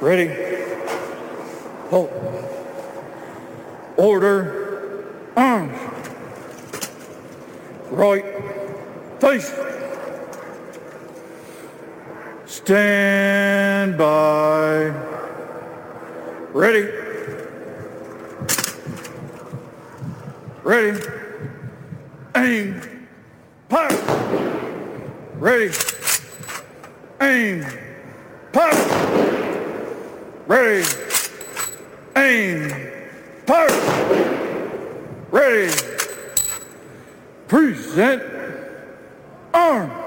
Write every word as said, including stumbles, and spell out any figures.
Ready? Hold. Order. Arms. Right. Face. Stand by. Ready. Ready. Aim. Fire. Ready. Aim. Fire. Ready. Aim. Fire. Ready. Present. Arm.